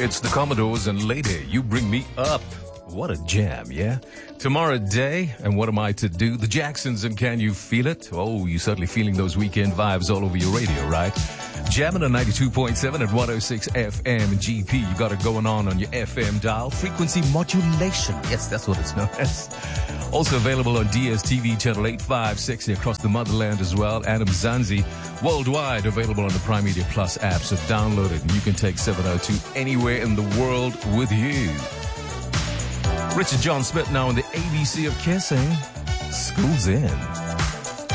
It's the Commodores and Lady, You Bring Me Up. What a jam, yeah? Tomorrow Day, and what am I to do? The Jacksons and Can You Feel It? Oh, you're certainly feeling those weekend vibes all over your radio, right? Jamming on 92.7 and 106 FM GP. You got it going on your FM dial. Frequency modulation. Yes, that's what it's known as. Also available on DSTV channel 856 across the motherland as well. Adam Zanzi. Worldwide available on the Prime Media Plus app. So download it and you can take 702 anywhere in the world with you. Richard John Smith now in the ABC of Kissing. School's in.